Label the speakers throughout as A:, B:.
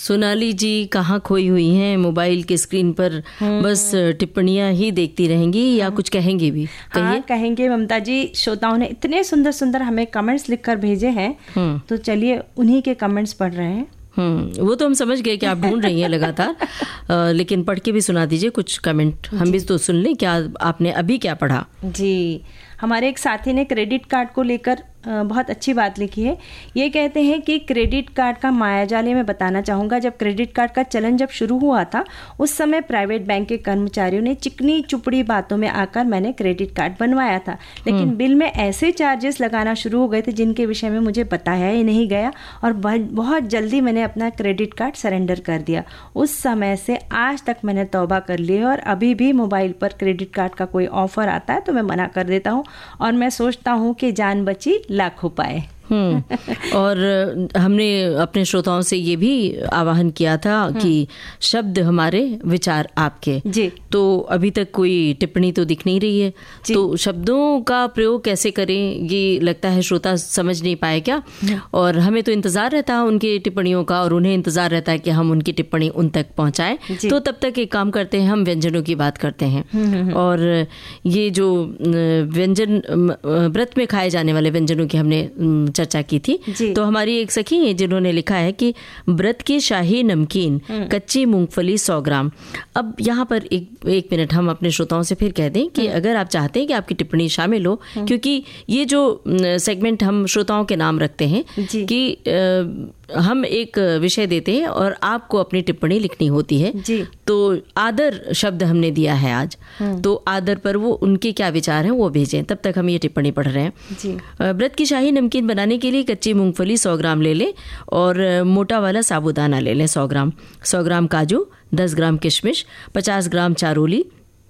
A: सोनाली जी कहाँ खोई हुई हैं मोबाइल के स्क्रीन पर, बस टिप्पणियां ही देखती रहेंगी या कुछ कहेंगी भी?
B: हाँ, कहेंगे ममता जी। श्रोताओं ने इतने सुंदर सुंदर हमें कमेंट्स लिखकर भेजे हैं, तो चलिए उन्हीं के कमेंट्स पढ़ रहे हैं।
A: वो तो हम समझ गए कि आप ढूंढ रही हैं लगातार, लेकिन पढ़ के भी सुना दीजिए कुछ कमेंट, हम भी तो सुन लें क्या आपने अभी क्या पढ़ा।
B: जी, हमारे एक साथी ने क्रेडिट कार्ड को लेकर बहुत अच्छी बात लिखी है। ये कहते हैं कि क्रेडिट कार्ड का मायाजाल मैं बताना चाहूँगा। जब क्रेडिट कार्ड का चलन जब शुरू हुआ था, उस समय प्राइवेट बैंक के कर्मचारियों ने चिकनी चुपड़ी बातों में आकर मैंने क्रेडिट कार्ड बनवाया था, लेकिन बिल में ऐसे चार्जेस लगाना शुरू हो गए थे जिनके विषय में मुझे बताया ही नहीं गया, और बहुत जल्दी मैंने अपना क्रेडिट कार्ड सरेंडर कर दिया। उस समय से आज तक मैंने तौबा कर ली है, और अभी भी मोबाइल पर क्रेडिट कार्ड का कोई ऑफर आता है तो मैं मना कर देता हूँ, और मैं सोचता हूँ कि जान बची लाख हो पाए।
A: और हमने अपने श्रोताओं से ये भी आह्वान किया था कि शब्द हमारे विचार आपके
B: जी।
A: तो अभी तक कोई टिप्पणी तो दिख नहीं रही है, तो शब्दों का प्रयोग कैसे करें ये लगता है श्रोता समझ नहीं पाए क्या। और हमें तो इंतजार रहता है उनकी टिप्पणियों का, और उन्हें इंतजार रहता है कि हम उनकी टिप्पणी उन तक पहुंचाएं। तो तब तक एक काम करते हैं, हम व्यंजनों की बात करते हैं। और ये जो व्यंजन व्रत में खाए जाने वाले व्यंजनों की हमने चर्चा की थी, तो हमारी एक सखी है जिन्होंने लिखा है कि व्रत की शाही नमकीन, कच्ची मूंगफली 100 ग्राम। अब यहाँ पर एक मिनट हम अपने श्रोताओं से फिर कह दें कि अगर आप चाहते हैं कि आपकी टिप्पणी शामिल हो, क्योंकि ये जो सेगमेंट हम श्रोताओं के नाम रखते हैं कि हम एक विषय देते हैं और आपको अपनी टिप्पणी लिखनी होती है, तो आदर शब्द हमने दिया है आज, तो आदर पर वो उनके क्या विचार हैं वो भेजें। तब तक हम ये टिप्पणी पढ़ रहे हैं। व्रत की शाही नमकीन बनाने के लिए कच्ची मूंगफली 100 ग्राम ले लें, और मोटा वाला साबूदाना ले लें 100 ग्राम, 100 ग्राम काजू, 10 ग्राम किशमिश, 50 ग्राम चारोली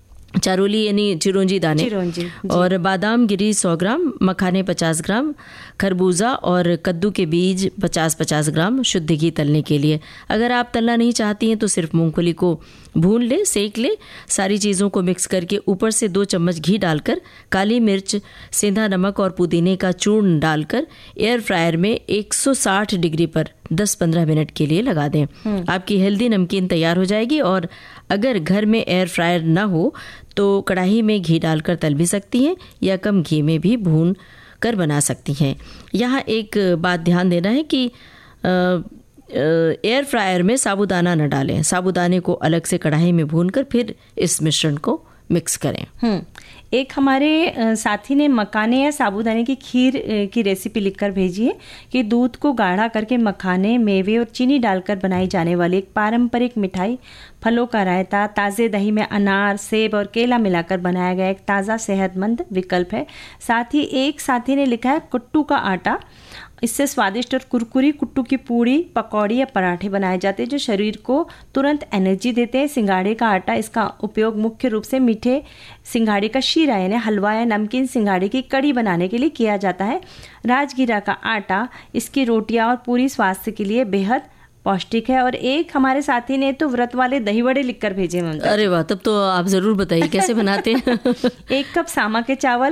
A: यानी चिरौंजी दाने, और बादाम गिरी 100 ग्राम, मखाने 50 ग्राम, खरबूजा और कद्दू के बीज 50-50 ग्राम शुद्ध घी तलने के लिए। अगर आप तलना नहीं चाहती हैं तो सिर्फ मूंगफली को भून ले, सेक ले। सारी चीज़ों को मिक्स करके ऊपर से 2 चम्मच घी डालकर काली मिर्च, सेंधा नमक और पुदीने का चूर्ण डालकर एयर फ्रायर में 160 डिग्री पर 10-15 मिनट के लिए लगा दें। आपकी हेल्दी नमकीन तैयार हो जाएगी। और अगर घर में एयर फ्रायर ना हो तो कढ़ाई में घी डालकर तल भी सकती हैं, या कम घी में भी भून कर बना सकती हैं। यहाँ एक बात ध्यान देना है कि एयर फ्रायर में साबूदाना न डालें, साबूदाने को अलग से कढ़ाई में भूनकर फिर इस मिश्रण को मिक्स करें।
B: एक हमारे साथी ने मखाने या साबूदाने की खीर की रेसिपी लिखकर भेजी है कि दूध को गाढ़ा करके मखाने, मेवे और चीनी डालकर बनाई जाने वाली एक पारंपरिक मिठाई, फलों का रायता, ताज़े दही में अनार, सेब और केला मिलाकर बनाया गया एक ताज़ा सेहतमंद विकल्प है। साथ ही एक साथी ने लिखा है कुट्टू का आटा, इससे स्वादिष्ट और कुरकुरी कुट्टू की पूड़ी, पकौड़ी या पराठे बनाए जाते हैं जो शरीर को तुरंत एनर्जी देते हैं। सिंघाड़े का आटा, इसका उपयोग मुख्य रूप से मीठे सिंघाड़े का शीरा यानी हलवा या नमकीन सिंघाड़े की कड़ी बनाने के लिए किया जाता है। राजगीरा का आटा, इसकी रोटियां और पूरी स्वास्थ्य के लिए बेहद पौष्टिक है। और एक हमारे साथी ने तो व्रत वाले दही बड़े लिखकर भेजे।
A: अरे वाह, तब तो आप जरूर बताइए कैसे बनाते हैं।
B: 1 कप सामा के चावल,